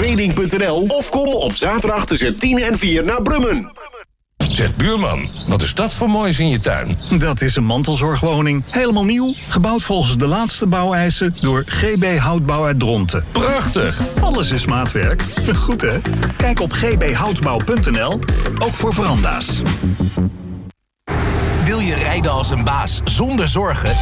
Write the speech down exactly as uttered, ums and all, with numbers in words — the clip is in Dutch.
kleding punt n l of kom op zaterdag tussen tien en vier naar Brummen. Zeg buurman, wat is dat voor moois in je tuin? Dat is een mantelzorgwoning. Helemaal nieuw, gebouwd volgens de laatste bouweisen door G B Houtbouw uit Dronten. Prachtig! Alles is maatwerk. Goed hè? Kijk op g b houtbouw punt n l, ook voor veranda's. Wil je rijden als een baas zonder zorgen?